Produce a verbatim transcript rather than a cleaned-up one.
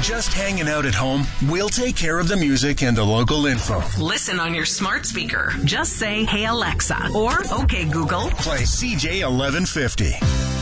just hanging out at home? We'll take care of the music and the local info. Listen on your smart speaker. Just say, "Hey Alexa," or "Okay Google." Play C J eleven fifty.